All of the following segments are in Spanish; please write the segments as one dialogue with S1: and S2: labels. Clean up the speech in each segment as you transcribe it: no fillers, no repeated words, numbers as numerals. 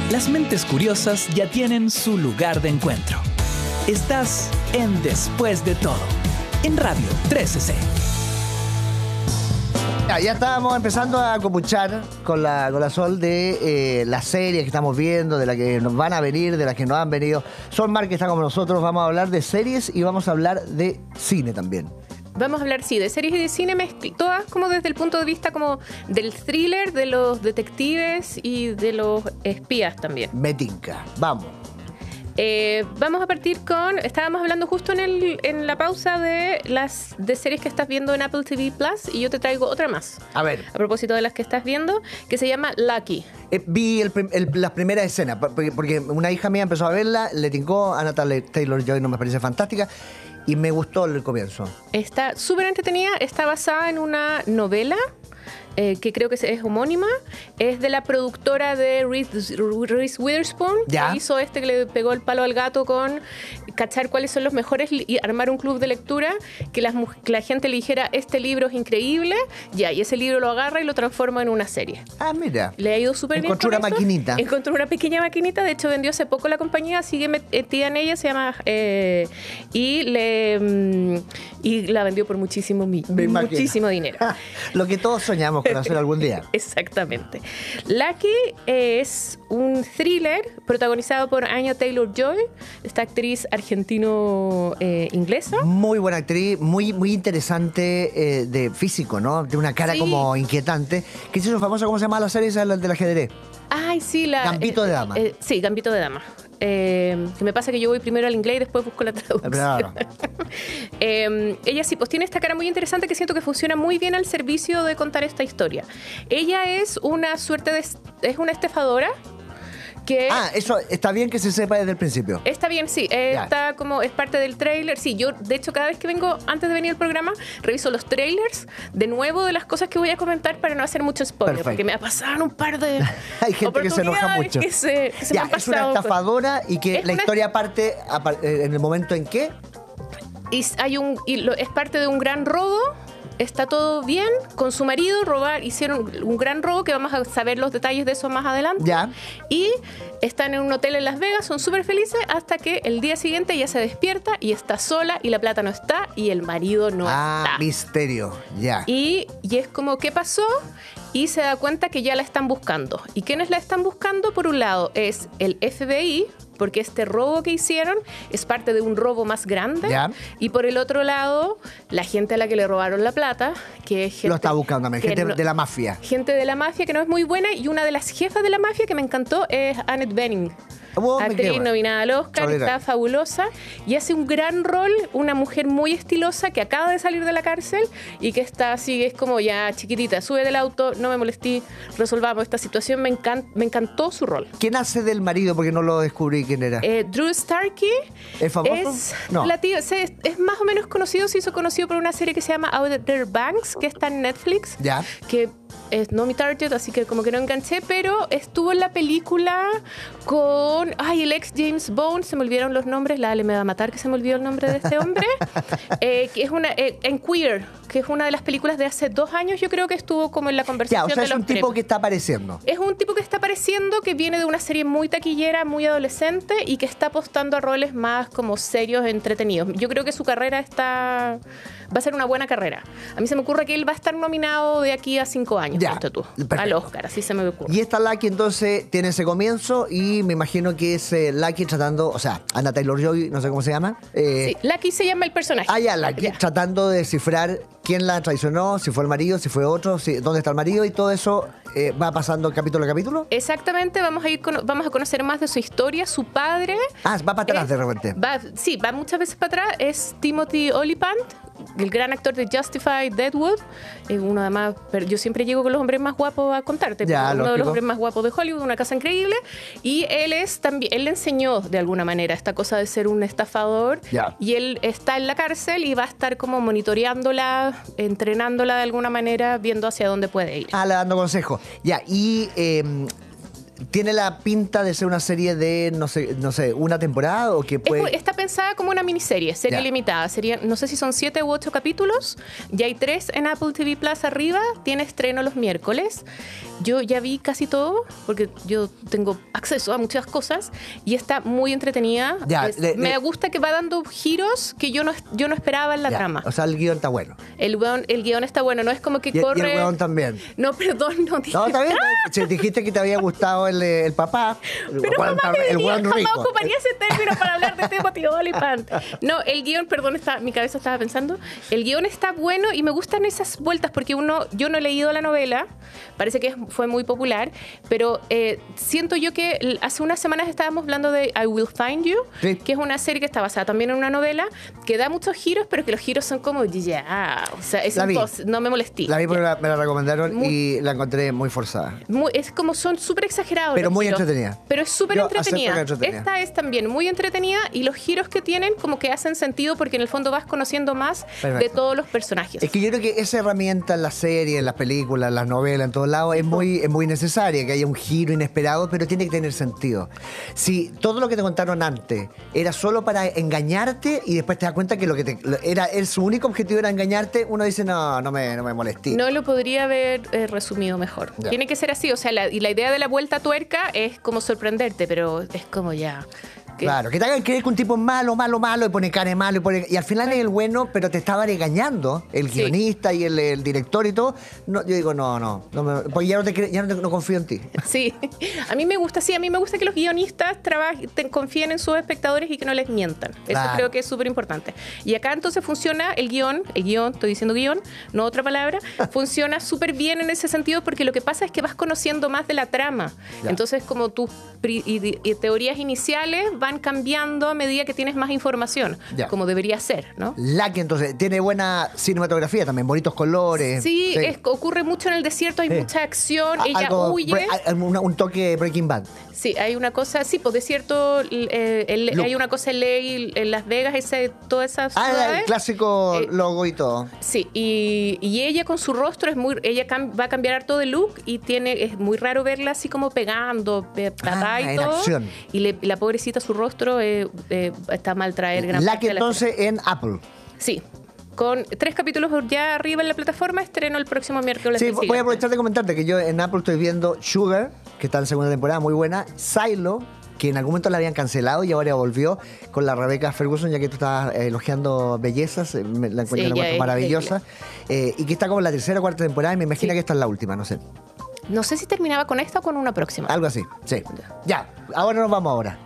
S1: Las mentes curiosas ya tienen su lugar de encuentro. Estás en Después de Todo, en Radio 13C.
S2: Ya estábamos empezando a copuchar con la Sol de las series que estamos viendo, de las que nos van a venir, de las que no han venido. Sol Mar, que está con nosotros, vamos a hablar de series y vamos a hablar de cine también.
S3: Vamos a hablar, sí, de series y de cine, todas como desde el punto de vista como del thriller, de los detectives y de los espías también.
S2: Me tinca, vamos.
S3: Vamos a partir con... Estábamos hablando justo en la pausa de las series que estás viendo en Apple TV Plus y yo te traigo otra más.
S2: A ver.
S3: A propósito de las que estás viendo, que se llama Lucky.
S2: Vi las primeras escenas, porque una hija mía empezó a verla, le tincó a Natalie Taylor-Joy, no me parece fantástica, y me gustó el comienzo. Está
S3: súper entretenida, está basada en una novela que creo que es homónima, es de la productora de Reese Witherspoon,
S2: ¿ya?
S3: Que hizo que le pegó el palo al gato con cachar cuáles son los mejores y armar un club de lectura, que la gente le dijera, este libro es increíble, ya, y ese libro lo agarra y lo transforma en una serie.
S2: Ah, mira.
S3: Le ha ido súper bien.
S2: Encontró una maquinita.
S3: Encontró una pequeña maquinita, de hecho vendió hace poco la compañía, sigue metida en ella, se llama... y la vendió por muchísimo dinero.
S2: Lo que todos soñamos con hacer algún día.
S3: Exactamente. Lucky es un thriller protagonizado por Anya Taylor-Joy, esta actriz argentino-inglesa.
S2: Muy buena actriz, muy interesante de físico, ¿no? De una cara como inquietante. ¿Qué es eso famoso? ¿Cómo se llama la serie? ¿La del ajedrez?
S3: Ay, sí,
S2: Gambito de Dama.
S3: Sí, Gambito de Dama. Que me pasa que yo voy primero al inglés y después busco la traducción.
S2: Claro.
S3: Ella sí, pues tiene esta cara muy interesante que siento que funciona muy bien al servicio de contar esta historia. Ella es una suerte de... es una estafadora.
S2: Eso está bien que se sepa desde el principio.
S3: Está bien, sí. Está como, es parte del tráiler. Sí, yo, de hecho, cada vez que vengo, antes de venir al programa, reviso los trailers de nuevo de las cosas que voy a comentar para no hacer mucho spoiler.
S2: Perfecto.
S3: Porque me ha pasado un par de
S2: hay gente que se enoja mucho.
S3: Que se me han
S2: es una estafadora y que la historia parte en el momento en que...
S3: es parte de un gran robo. Está todo bien con su marido, hicieron un gran robo, que vamos a saber los detalles de eso más adelante.
S2: Ya.
S3: Y están en un hotel en Las Vegas, son súper felices, hasta que el día siguiente ella se despierta y está sola y la plata no está y el marido no está.
S2: Misterio, ya.
S3: Y es como, ¿qué pasó? Y se da cuenta que ya la están buscando. ¿Y quiénes la están buscando? Por un lado es el FBI, porque este robo que hicieron es parte de un robo más grande.
S2: ¿Ya?
S3: Y por el otro lado, la gente a la que le robaron la plata, que es gente...
S2: Lo está buscando también, gente de la mafia.
S3: Gente de la mafia que no es muy buena, y una de las jefas de la mafia que me encantó es Annette Bening. Actriz nominada al Oscar, está fabulosa y hace un gran rol, una mujer muy estilosa que acaba de salir de la cárcel y que está así, es como ya chiquitita, sube del auto, no me molesté, resolvamos esta situación. Me encantó su rol.
S2: ¿Quién hace del marido? Porque no lo descubrí quién era.
S3: Drew Starkey.
S2: ¿Es famoso? No.
S3: Es más o menos conocido, se hizo conocido por una serie que se llama Outer Banks, que está en Netflix.
S2: Ya.
S3: Que es no mi target, así que como que no enganché, pero estuvo en la película con el ex James Bond, se me olvidaron los nombres, la Ale me va a matar que se me olvidó el nombre de este hombre, que es en Queer, que es una de las películas de hace 2 años, yo creo que estuvo como en la conversación de los
S2: es un tipo que está apareciendo.
S3: Es un tipo que está apareciendo, que viene de una serie muy taquillera, muy adolescente y que está apostando a roles más como serios, entretenidos. Yo creo que su carrera va a ser una buena carrera. A mí se me ocurre que él va a estar nominado de aquí a 5 años. Tú, al Oscar, así se me ocurre.
S2: Y esta Lucky entonces tiene ese comienzo y me imagino que es Lucky tratando, o sea, Anya Taylor-Joy, no sé cómo se llama.
S3: Sí, Lucky se llama el personaje.
S2: Lucky, tratando de descifrar quién la traicionó, si fue el marido, si fue otro, dónde está el marido, y todo eso va pasando capítulo a capítulo.
S3: Exactamente, vamos a conocer más de su historia. Su padre...
S2: va para atrás de repente.
S3: Va muchas veces para atrás. Es Timothy Olyphant, el gran actor de Justified, Deadwood. Uno además, pero yo siempre llego con los hombres más guapos a contarte. Uno de los hombres más guapos de Hollywood, una casa increíble. Y él le enseñó de alguna manera esta cosa de ser un estafador. Y él está en la cárcel y va a estar como monitoreándola, entrenándola de alguna manera, viendo hacia dónde puede ir.
S2: Le dando consejos. ¿Tiene la pinta de ser una serie de, no sé, una temporada o que puede...?
S3: Está pensada como una miniserie, serie limitada. No sé si son 7 u 8 capítulos. Ya hay 3 en Apple TV Plus arriba. Tiene estreno los miércoles. Yo ya vi casi todo, porque yo tengo acceso a muchas cosas, y está muy entretenida. Me gusta que va dando giros que yo no esperaba en la trama.
S2: O sea, el guión está bueno.
S3: El guión está bueno, no es como que corre...
S2: Y el guión también.
S3: No, perdón, no dije.
S2: No, está bien. Si dijiste que te había gustado el papá.
S3: Pero jamás ocuparía ese término para hablar de Timothy Olyphant. No, el guión, perdón, mi cabeza estaba pensando. El guión está bueno y me gustan esas vueltas porque yo no he leído la novela, parece que fue muy popular, pero siento yo que hace unas semanas estábamos hablando de I Will Find You, sí, que es una serie que está basada también en una novela, que da muchos giros, pero que los giros son como, o sea, no me molesté.
S2: La vi porque me la recomendaron y la encontré muy forzada.
S3: Es como son súper exagerados.
S2: Pero muy entretenida.
S3: Pero es súper entretenida. Esta es también muy entretenida y los giros que tienen como que hacen sentido porque en el fondo vas conociendo más de todos los personajes.
S2: Es que yo creo que esa herramienta en la serie, en las películas, en las novelas, en todos lados, es muy necesaria, que haya un giro inesperado, pero tiene que tener sentido. Si todo lo que te contaron antes era solo para engañarte y después te das cuenta que su único objetivo era engañarte, uno dice, no me molesté.
S3: No lo podría haber resumido mejor. Ya. Tiene que ser así, o sea, la idea de la vuelta a tuerca es como sorprenderte, pero es como ya...
S2: Claro, que te hagan creer que un tipo es malo, y pone cara de malo, y al final es el bueno, pero te estaban engañando, el guionista y el director y todo. No, yo digo, porque ya no confío en ti.
S3: Sí, a mí me gusta que los guionistas confíen en sus espectadores y que no les mientan. Eso creo que es súper importante. Y acá entonces funciona el guión, estoy diciendo guión, no otra palabra, funciona súper bien en ese sentido porque lo que pasa es que vas conociendo más de la trama. Ya. Entonces, como tus teorías iniciales van cambiando a medida que tienes más información, como debería ser, ¿no?
S2: Que entonces tiene buena cinematografía también, bonitos colores.
S3: Sí. Ocurre mucho en el desierto, hay mucha acción, ella huye.
S2: Un toque Breaking Bad.
S3: Sí, hay una cosa, por desierto, hay una cosa en Las Vegas, todas esas ciudades.
S2: El clásico logo y todo.
S3: Sí, y ella con su rostro va a cambiar harto de look y es muy raro verla así como pegando, y todo.
S2: Acción.
S3: Y la pobrecita, su rostro está mal traer gran
S2: parte de la entonces en Apple.
S3: Sí. Con 3 capítulos ya arriba en la plataforma, estreno el próximo miércoles.
S2: Sí, voy a aprovechar de comentarte que yo en Apple estoy viendo Sugar, que está en segunda temporada, muy buena. Silo, que en algún momento la habían cancelado y ahora volvió con la Rebecca Ferguson, ya que tú estabas elogiando bellezas, la encuentro maravillosa. Y que está como en la tercera o cuarta temporada y me imagino que esta es la última, no sé.
S3: No sé si terminaba con esta o con una próxima.
S2: Algo así, sí. Ya, ahora nos vamos ahora.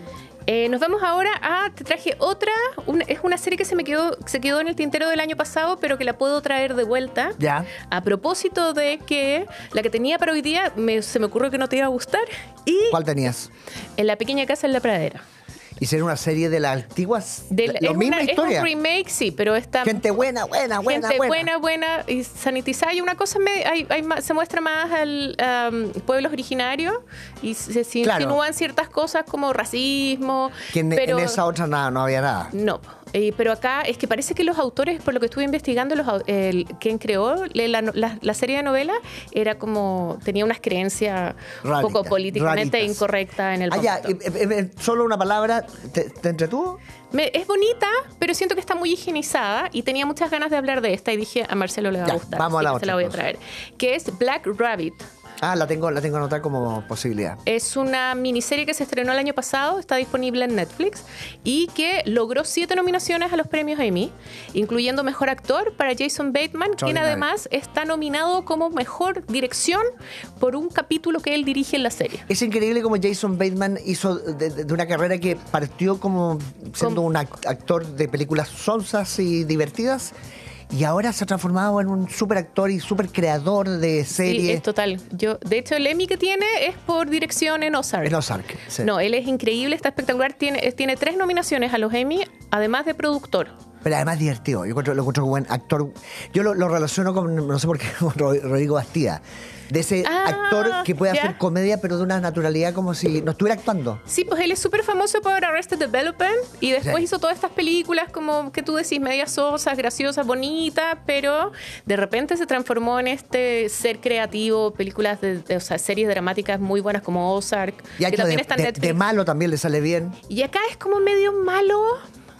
S3: Nos vamos ahora te traje otra, es una serie que se quedó en el tintero del año pasado, pero que la puedo traer de vuelta.
S2: Ya.
S3: A propósito de que la que tenía para hoy día se me ocurrió que no te iba a gustar.
S2: ¿Cuál tenías?
S3: En La Pequeña Casa en la Pradera.
S2: ¿Y será una serie de las antiguas? ¿La misma historia?
S3: Es un remake, sí, pero está...
S2: Gente buena.
S3: Y sanitizada. Y una cosa, se muestra más al pueblos originarios y se insinúan ciertas cosas como racismo.
S2: Pero en esa otra no había nada.
S3: No. Pero acá es que parece que los autores, por lo que estuve investigando, quien creó la serie de novelas tenía unas creencias un poco políticamente incorrectas en el momento.
S2: Solo una palabra, ¿te entretuvo?
S3: Es bonita, pero siento que está muy higienizada y tenía muchas ganas de hablar de esta y dije, a Marcelo le va a gustar.
S2: Vamos a la otra.
S3: Se la voy a traer. Que es Black Rabbit.
S2: La tengo anotada como posibilidad.
S3: Es una miniserie que se estrenó el año pasado, está disponible en Netflix y que logró 7 nominaciones a los premios Emmy, incluyendo Mejor Actor para Jason Bateman, quien además está nominado como Mejor Dirección por un capítulo que él dirige en la serie.
S2: Es increíble como Jason Bateman hizo de una carrera que partió como siendo un actor de películas sonsas y divertidas. Y ahora se ha transformado en un súper actor y súper creador de series.
S3: Sí, es total. De hecho, el Emmy que tiene es por dirección en Ozark.
S2: En Ozark, sí.
S3: No, él es increíble, está espectacular. Tiene 3 nominaciones a los Emmy, además de productor.
S2: Pero además divertido. Yo lo encuentro como buen actor. Yo lo relaciono con, no sé por qué, con Rodrigo Bastida. De ese actor que puede hacer comedia, pero de una naturalidad como si no estuviera actuando.
S3: Sí, pues él es súper famoso por Arrested Development y después hizo todas estas películas como que tú decís, medias sosas, graciosas, bonitas, pero de repente se transformó en este ser creativo, películas series dramáticas muy buenas como Ozark,
S2: que también está en Netflix. De malo también le sale bien.
S3: Y acá es como medio malo.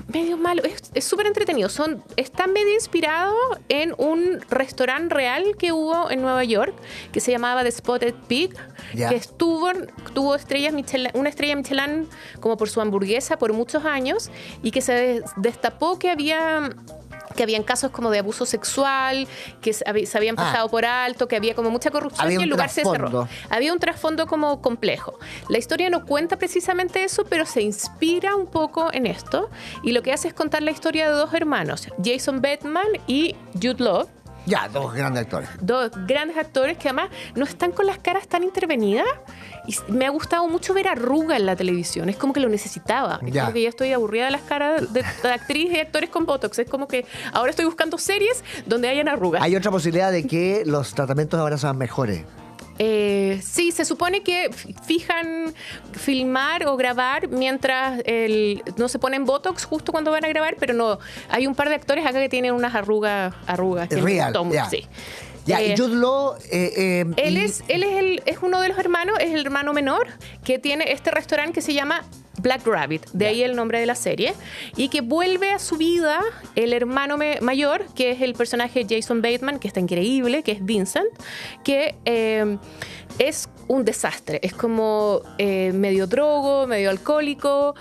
S3: medio malo. Es súper entretenido. Está medio inspirado en un restaurante real que hubo en Nueva York que se llamaba The Spotted Pig, que tuvo una estrella Michelin como por su hamburguesa por muchos años y que se destapó que habían casos como de abuso sexual, que se habían pasado por alto, que había como mucha corrupción y el lugar se cerró. Había un trasfondo como complejo. La historia no cuenta precisamente eso, pero se inspira un poco en esto. Y lo que hace es contar la historia de dos hermanos, Jason Bateman y Jude Law.
S2: Ya, dos grandes actores.
S3: Dos grandes actores que además no están con las caras tan intervenidas. Y me ha gustado mucho ver arruga en la televisión. Es como que lo necesitaba. Es como que ya estoy aburrida de las caras de actrices y actores con Botox. Es como que ahora estoy buscando series donde hayan arrugas.
S2: Hay otra posibilidad de que los tratamientos ahora sean mejores.
S3: Sí, se supone que fijan filmar o grabar mientras no se ponen Botox justo cuando van a grabar, pero no. Hay un par de actores acá que tienen unas arrugas. Que
S2: real,
S3: sí.
S2: Ya, y Jude Law...
S3: él es uno de los hermanos, es el hermano menor que tiene este restaurante que se llama Black Rabbit, de ahí el nombre de la serie, y que vuelve a su vida el hermano mayor, que es el personaje Jason Bateman, que está increíble, que es Vincent, que es un desastre, es como medio drogo, medio alcohólico,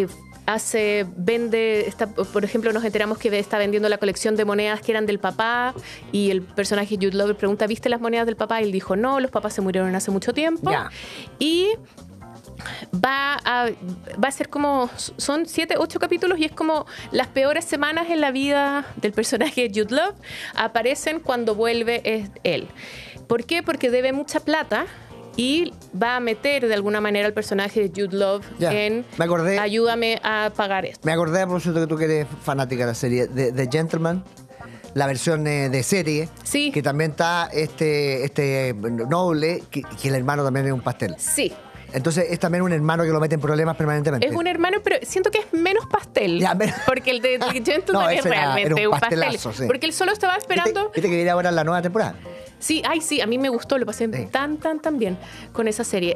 S3: por ejemplo, nos enteramos que está vendiendo la colección de monedas que eran del papá y el personaje Jude Law pregunta, ¿viste las monedas del papá? Y él dijo, no, los papás se murieron hace mucho tiempo. Y va a ser como, son 7, 8 capítulos y es como las peores semanas en la vida del personaje Jude Law aparecen cuando vuelve él. ¿Por qué? Porque debe mucha plata y va a meter de alguna manera al personaje de Jude Law en ayúdame a pagar esto.
S2: Me acordé, por cierto, que tú que eres fanática de la serie de Gentleman, la versión de serie, que también está este noble, que el hermano también es un pastel.
S3: Sí.
S2: Entonces es también un hermano que lo mete en problemas permanentemente.
S3: Es un hermano, pero siento que es menos pastel. Porque el de Gentleman es realmente un pastel. Sí. Porque él solo estaba esperando...
S2: ¿Viste que viene ahora la nueva temporada?
S3: Sí, a mí me gustó, lo pasé tan bien con esa serie.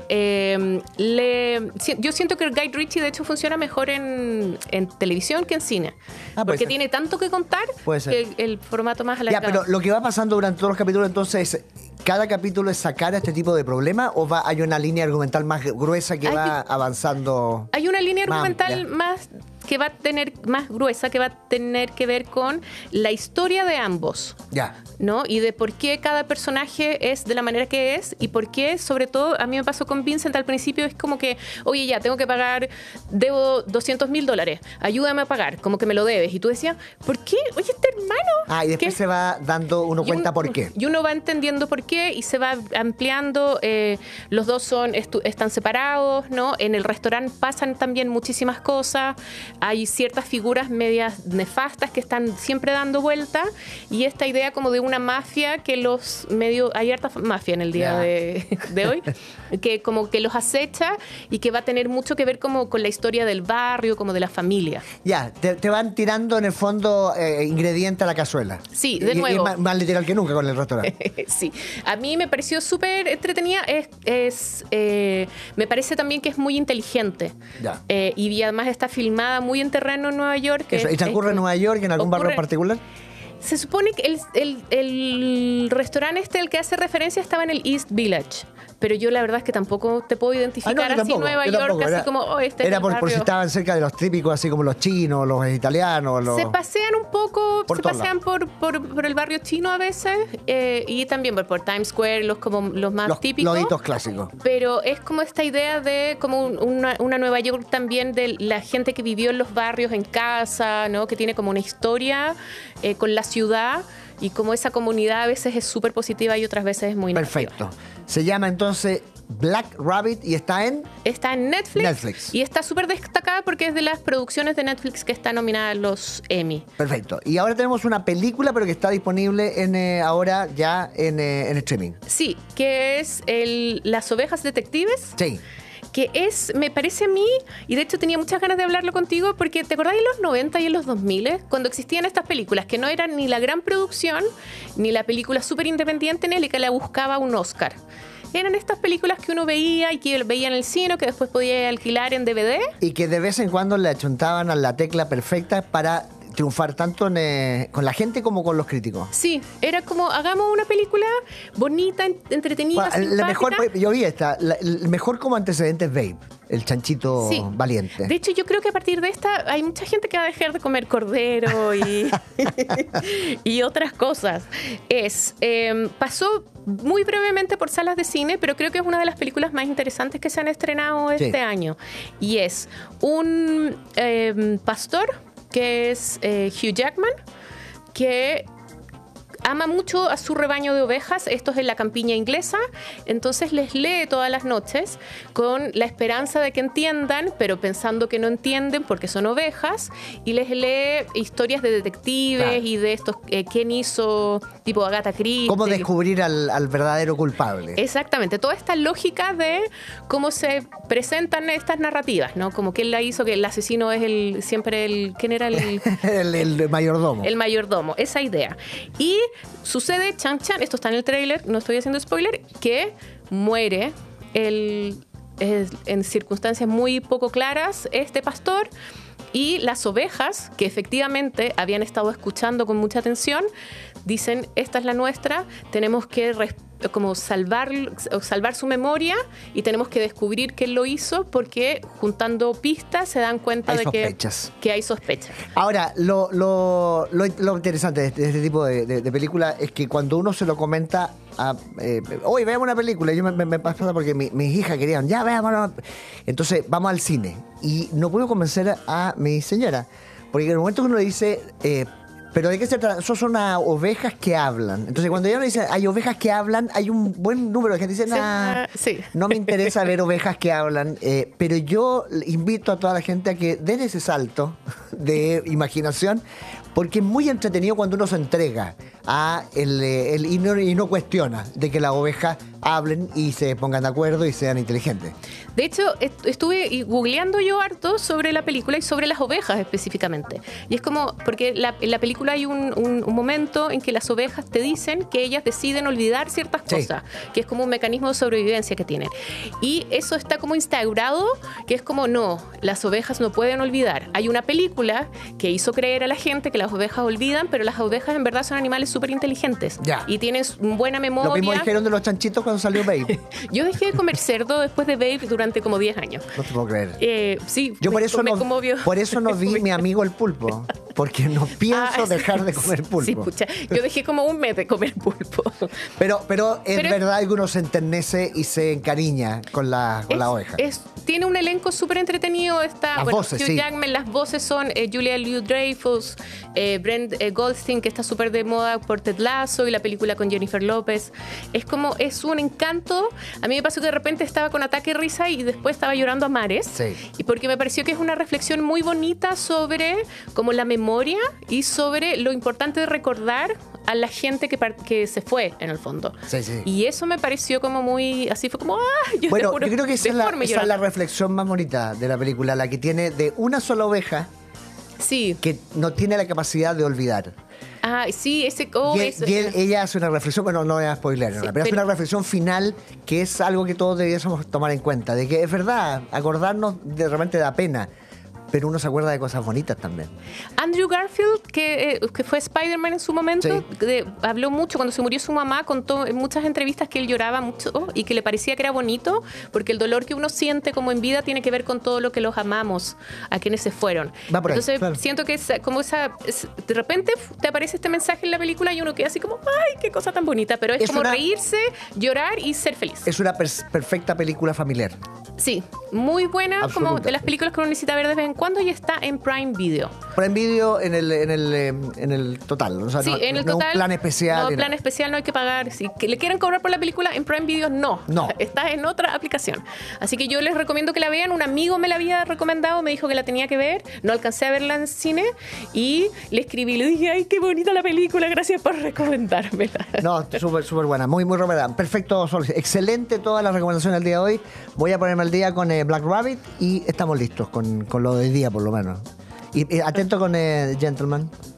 S3: Yo siento que el Guy Ritchie de hecho funciona mejor en televisión que en cine. Porque tiene tanto que contar que el formato más alargado.
S2: Pero lo que va pasando durante todos los capítulos entonces, ¿cada capítulo es sacar a este tipo de problemas o hay una línea argumental más gruesa que va avanzando?
S3: Hay una línea argumental más que va a tener más gruesa, que va a tener que ver con la historia de ambos. ¿No? Y de por qué cada personaje es de la manera que es y por qué, sobre todo, a mí me pasó con Vincent al principio, es como que, oye, ya, tengo que pagar, debo $200,000, ayúdame a pagar, como que me lo debes. Y tú decías, ¿por qué? Oye, este hermano.
S2: Y después se va dando uno cuenta por qué.
S3: Y uno va entendiendo por qué y se va ampliando. Los dos están separados, ¿no? En el restaurante pasan también muchísimas cosas. Hay ciertas figuras medias nefastas que están siempre dando vuelta y esta idea como de una mafia que hay harta mafia en el día de hoy, que como que los acecha y que va a tener mucho que ver como con la historia del barrio, como de la familia.
S2: Te van tirando en el fondo ingredientes a la cazuela.
S3: Sí, de nuevo.
S2: Y es más literal que nunca con el restaurante.
S3: Sí, a mí me pareció súper entretenida, me parece también que es muy inteligente. Y además está filmada muy en terreno en Nueva York.
S2: ¿Y transcurre en Nueva York, en algún barrio en particular?
S3: Se supone que el restaurante al que hace referencia estaba en el East Village. Pero yo la verdad es que tampoco te puedo identificar así Nueva York, así como,
S2: era por si estaban cerca de los típicos, así como los chinos, los italianos.
S3: Se pasean un poco, por el barrio chino a veces, y también por Times Square, los más típicos.
S2: Los hitos clásicos.
S3: Pero es como esta idea de como una Nueva York también de la gente que vivió en los barrios en casa, ¿no? Que tiene como una historia con la ciudad. Y como esa comunidad a veces es súper positiva y otras veces es muy negativa.
S2: Perfecto. Se llama entonces Black Rabbit y está en
S3: Netflix. Y está súper destacada porque es de las producciones de Netflix que está nominada a los Emmy.
S2: Perfecto. Y ahora tenemos una película, pero que está disponible ahora ya en streaming.
S3: Sí, que es Las Ovejas Detectives.
S2: Sí.
S3: Que me parece a mí, y de hecho tenía muchas ganas de hablarlo contigo, porque ¿te acordás en los 90 y en los 2000 cuando existían estas películas que no eran ni la gran producción, ni la película súper independiente, ni la que la buscaba un Oscar? Eran estas películas que uno veía y que veía en el cine, que después podía alquilar en DVD.
S2: Y que de vez en cuando le achuntaban a la tecla perfecta para triunfar tanto con la gente como con los críticos.
S3: Sí, era como, hagamos una película bonita, entretenida,
S2: la mejor, yo vi el mejor como antecedente es Babe, el chanchito valiente.
S3: De hecho, yo creo que a partir de esta hay mucha gente que va a dejar de comer cordero y, y otras cosas. Pasó muy brevemente por salas de cine, pero creo que es una de las películas más interesantes que se han estrenado este año. Y es un pastor que es Hugh Jackman, que ama mucho a su rebaño de ovejas. Esto es en la campiña inglesa. Entonces les lee todas las noches con la esperanza de que entiendan, pero pensando que no entienden porque son ovejas. Y les lee historias de detectives y de estos, quién hizo, tipo Agatha Christie.
S2: Cómo descubrir al verdadero culpable.
S3: Exactamente. Toda esta lógica de cómo se presentan estas narrativas, ¿no? Como que él la hizo, que el asesino es siempre el... ¿Quién era el...?
S2: el mayordomo.
S3: El mayordomo. Esa idea. Y sucede, chan, esto está en el tráiler, no estoy haciendo spoiler, que muere en circunstancias muy poco claras este pastor, y las ovejas, que efectivamente habían estado escuchando con mucha atención, dicen, esta es la nuestra, tenemos que como salvar su memoria y tenemos que descubrir que él lo hizo, porque juntando pistas se dan cuenta de que hay sospechas.
S2: Ahora, lo interesante de este tipo de película es que cuando uno se lo comenta hoy veamos una película, yo me pasa porque mis hijas querían, ya veamos, entonces vamos al cine, y no puedo convencer a mi señora, porque en el momento que uno le dice pero ¿de qué se trata? Son unas ovejas que hablan. Entonces, cuando ella me dice, hay ovejas que hablan, hay un buen número de gente que dice, no me interesa ver ovejas que hablan. Pero yo invito a toda la gente a que den ese salto de imaginación, porque es muy entretenido cuando uno se entrega y no cuestiona de que las ovejas hablen y se pongan de acuerdo y sean inteligentes.
S3: De hecho, estuve googleando yo harto sobre la película y sobre las ovejas específicamente. Y es como, porque en la película hay un momento en que las ovejas te dicen que ellas deciden olvidar ciertas cosas, que es como un mecanismo de sobrevivencia que tienen. Y eso está como instaurado, que es como, no, las ovejas no pueden olvidar. Hay una película que hizo creer a la gente que las ovejas olvidan, pero las ovejas en verdad son animales súper inteligentes y tienen buena memoria.
S2: Lo mismo dijeron de los chanchitos cuando salió Babe.
S3: Yo dejé de comer cerdo después de Babe durante como 10 años.
S2: No te puedo creer.
S3: Sí,
S2: yo por eso no vi Mi amigo el pulpo, porque no pienso dejar de comer pulpo.
S3: Sí, pucha, yo dejé como un mes de comer pulpo.
S2: Pero es verdad que uno se enternece y se encariña con la oveja.
S3: Tiene un elenco súper entretenido. Hugh Jackman, las voces son Julia Louis-Dreyfus, Brent Goldstein, que está súper de moda por Ted Lasso, y la película con Jennifer López. Es un encanto. A mí me pasó que de repente estaba con ataque de risa y después estaba llorando a mares. Sí. Y porque me pareció que es una reflexión muy bonita sobre como la memoria y sobre lo importante de recordar a la gente que se fue, en el fondo. Sí. Y eso me pareció como muy... Así fue como... yo
S2: creo que esa es la reflexión más bonita de la película, la que tiene de una sola oveja que no tiene la capacidad de olvidar.
S3: Sí,
S2: ella hace una reflexión, bueno, no voy a spoiler, pero hace una reflexión final que es algo que todos deberíamos tomar en cuenta, de que es verdad, acordarnos de repente da pena, pero uno se acuerda de cosas bonitas también.
S3: Andrew Garfield, que fue Spider-Man en su momento, habló mucho cuando se murió su mamá, contó en muchas entrevistas que él lloraba mucho y que le parecía que era bonito, porque el dolor que uno siente como en vida tiene que ver con todo lo que los amamos, a quienes se fueron. Entonces, siento que de repente te aparece este mensaje en la película y uno queda así como, ¡ay, qué cosa tan bonita! Pero es como reírse, llorar y ser feliz.
S2: Es una perfecta película familiar.
S3: Sí, muy buena, como de las películas que uno necesita ver de vez en cuando, y está en Prime Video.
S2: Prime Video en el total, o sea,
S3: en el
S2: total, un plan especial.
S3: No, plan especial no hay que pagar. Si le quieren cobrar por la película, en Prime Video no. Está en otra aplicación. Así que yo les recomiendo que la vean. Un amigo me la había recomendado, me dijo que la tenía que ver. No alcancé a verla en cine y le escribí, le dije, ¡ay, qué bonita la película! Gracias por recomendármela.
S2: No, súper buena, muy recomendada. Perfecto, Sol. Excelente todas las recomendaciones del día de hoy. Voy a ponerme al día con Black Rabbit y estamos listos con lo del día, por lo menos. Y atento con Gentleman.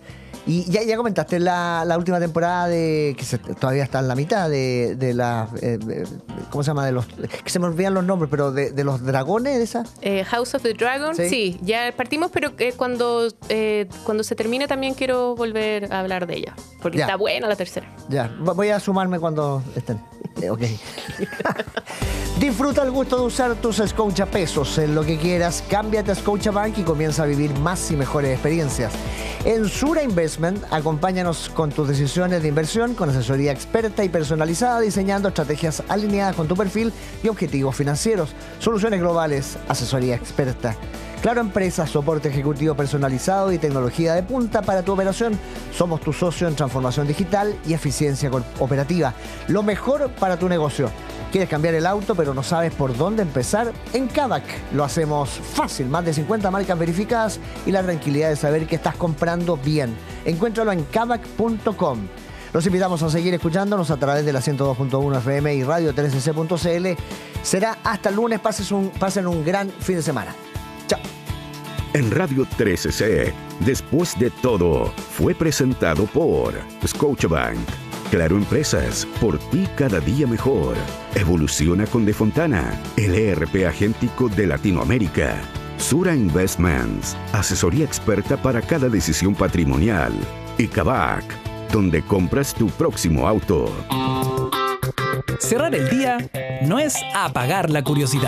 S2: Y ya comentaste la última temporada que todavía está en la mitad de la... ¿cómo se llama? Que se me olvidan los nombres, pero de los dragones, esa.
S3: House of the Dragon, sí, ya partimos, pero cuando se termine también quiero volver a hablar de ella, porque está buena la tercera.
S2: Ya, voy a sumarme cuando estén. Ok. Disfruta el gusto de usar tus Scotiapesos en lo que quieras. Cámbiate a Scotiabank y comienza a vivir más y mejores experiencias. En Sura Investment, acompáñanos con tus decisiones de inversión con asesoría experta y personalizada, diseñando estrategias alineadas con tu perfil y objetivos financieros. Soluciones globales, asesoría experta. Claro Empresas, soporte ejecutivo personalizado y tecnología de punta para tu operación. Somos tu socio en transformación digital y eficiencia operativa. Lo mejor para tu negocio. ¿Quieres cambiar el auto pero no sabes por dónde empezar? En Kavak lo hacemos fácil. Más de 50 marcas verificadas y la tranquilidad de saber que estás comprando bien. Encuéntralo en kavak.com. Los invitamos a seguir escuchándonos a través de la 102.1 FM y radio 3cc.cl. Será hasta el lunes. Pasen un gran fin de semana. Chao.
S4: En Radio 13C, Después de Todo, fue presentado por Scotiabank. Claro Empresas, por ti cada día mejor. Evoluciona con De Fontana, el ERP agéntico de Latinoamérica. Sura Investments, asesoría experta para cada decisión patrimonial. Y Kavak, donde compras tu próximo auto.
S1: Cerrar el día no es apagar la curiosidad.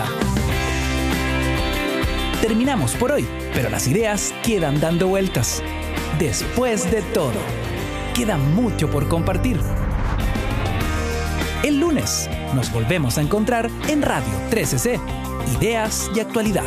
S1: Terminamos por hoy, pero las ideas quedan dando vueltas. Después de todo, queda mucho por compartir. El lunes nos volvemos a encontrar en Radio 13C, Ideas y Actualidad.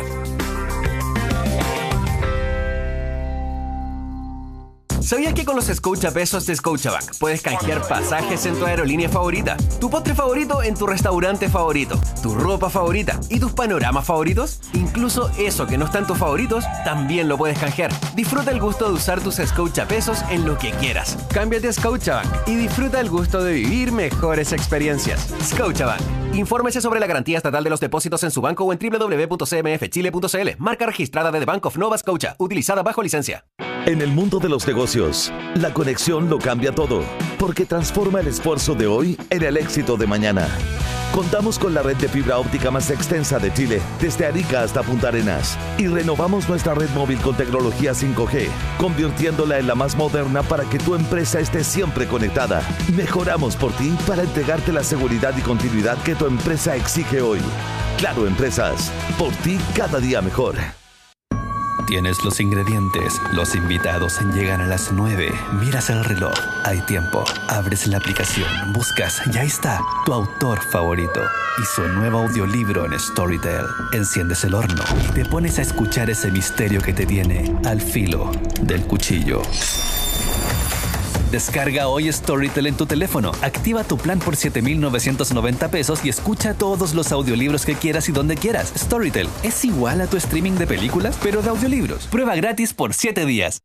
S5: ¿Sabías que con los Scotiapesos de Scotiabank puedes canjear pasajes en tu aerolínea favorita, tu postre favorito en tu restaurante favorito, tu ropa favorita y tus panoramas favoritos? Incluso eso que no está en tus favoritos, también lo puedes canjear. Disfruta el gusto de usar tus Scotiapesos en lo que quieras. Cámbiate a Scotiabank y disfruta el gusto de vivir mejores experiencias. Scotiabank. Infórmese sobre la garantía estatal de los depósitos en su banco o en www.cmfchile.cl. Marca registrada de The Bank of Nova Scotia, utilizada bajo licencia.
S6: En el mundo de los negocios, la conexión lo cambia todo, porque transforma el esfuerzo de hoy en el éxito de mañana. Contamos con la red de fibra óptica más extensa de Chile, desde Arica hasta Punta Arenas, y renovamos nuestra red móvil con tecnología 5G, convirtiéndola en la más moderna para que tu empresa esté siempre conectada. Mejoramos por ti para entregarte la seguridad y continuidad que tu empresa exige hoy. Claro Empresas, por ti cada día mejor.
S7: Tienes los ingredientes, los invitados llegan a las 9, miras el reloj, hay tiempo, abres la aplicación, buscas, ya está, tu autor favorito y su nuevo audiolibro en Storytel. Enciendes el horno y te pones a escuchar ese misterio que te tiene al filo del cuchillo. Descarga hoy Storytel en tu teléfono, activa tu plan por 7,990 pesos y escucha todos los audiolibros que quieras y donde quieras. Storytel es igual a tu streaming de películas, pero de audiolibros. Prueba gratis por 7 días.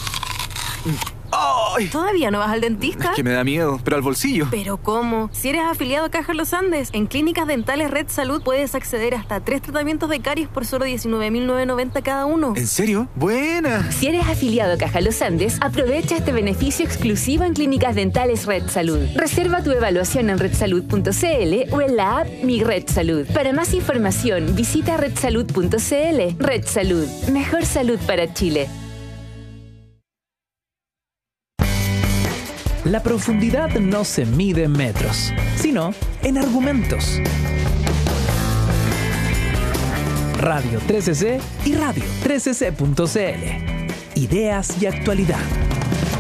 S8: ¡Ay! ¿Todavía no vas al dentista?
S9: Es que me da miedo, pero al bolsillo.
S8: ¿Pero cómo? Si eres afiliado a Caja Los Andes, en Clínicas Dentales Red Salud puedes acceder hasta 3 tratamientos de caries por solo 19,990 cada uno.
S9: ¿En serio? ¡Buena!
S10: Si eres afiliado a Caja Los Andes, aprovecha este beneficio exclusivo en Clínicas Dentales Red Salud. Reserva tu evaluación en redsalud.cl o en la app Mi Red Salud. Para más información, visita redsalud.cl. Red Salud. Mejor salud para Chile.
S1: La profundidad no se mide en metros, sino en argumentos. Radio 13C y radio 13c.cl. Ideas y actualidad.